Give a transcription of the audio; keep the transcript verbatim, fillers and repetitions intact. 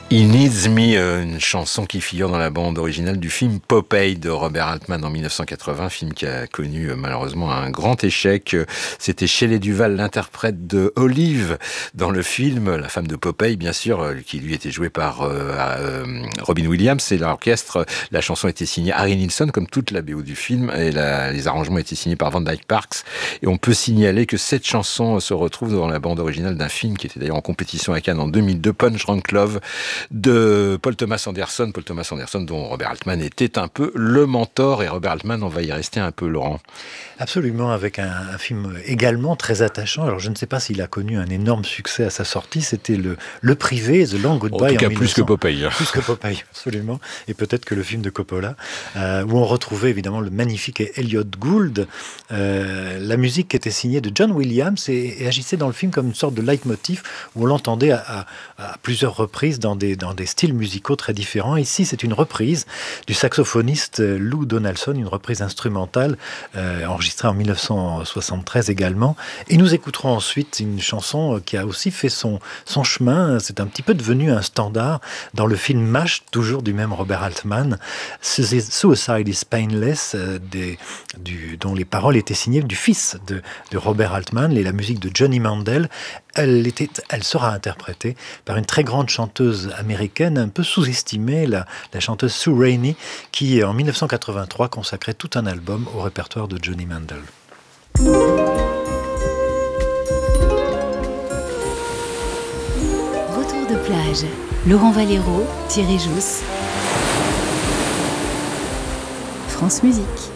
He Needs Me, une chanson qui figure dans la bande originale du film Popeye de Robert Altman en mille neuf cent quatre-vingts, film qui a connu malheureusement un grand échec. C'était Shelley Duvall, l'interprète de Olive dans le film, la femme de Popeye bien sûr, qui lui était jouée par euh, euh, Robin Williams et l'orchestre. La chanson était signée Harry Nilsson comme toute la B O du film et la, les arrangements étaient signés par Van Dyke Parks. Et on peut signaler que cette chanson se retrouve dans la bande originale d'un film qui était d'ailleurs en compétition à Cannes en deux mille deux, Punch Drunk Love, de Paul Thomas Anderson, Paul Thomas Anderson dont Robert Altman était un peu le mentor, et Robert Altman, on va y rester un peu, Laurent. Absolument, avec un, un film également très attachant. Alors je ne sais pas s'il a connu un énorme succès à sa sortie, c'était le, le Privé, The Long Goodbye. En tout cas, en plus mille neuf cents... que Popeye. Plus que Popeye, absolument. Et peut-être que le film de Coppola, euh, où on retrouvait évidemment le magnifique Elliot Gould. Euh, la musique était signée de John Williams et, et agissait dans le film comme une sorte de leitmotiv où on l'entendait à, à, à plusieurs reprises dans des, dans des styles musicaux très différents. Ici, c'est une reprise du saxophoniste Lou Donaldson, une reprise instrumentale euh, enregistrée en mille neuf cent soixante-treize également. Et nous écouterons ensuite une chanson qui a aussi fait son, son chemin. C'est un petit peu devenu un standard dans le film MASH, toujours du même Robert Altman. Suicide is Painless, euh, des, du, dont les paroles étaient signées du fils de, de Robert Altman et la musique de Johnny Mandel. Elle, était, elle sera interprétée par une très grande chanteuse américaine, un peu sous-estimée, la, la chanteuse Sue Rainey, qui en mille neuf cent quatre-vingt-trois consacrait tout un album au répertoire de Johnny Mandel. Retour de plage. Laurent Valero, Thierry Jousse. France Musique.